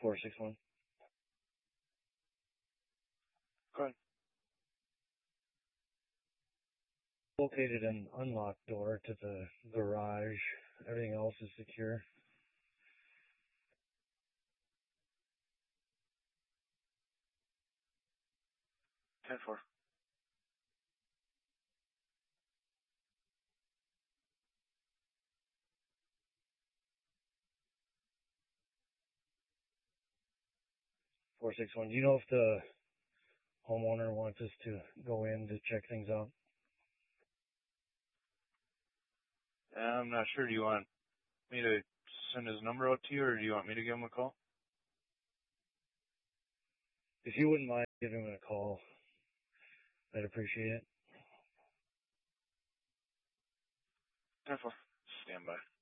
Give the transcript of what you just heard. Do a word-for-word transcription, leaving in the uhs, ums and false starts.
four six one. Go ahead. Located an unlocked door to the garage. Everything else is secure. ten four. four six one. Do you know if the homeowner wants us to go in to check things out? I'm not sure. Do you want me to send his number out to you, or do you want me to give him a call? If you wouldn't mind giving him a call, I'd appreciate it. ten four. Stand by.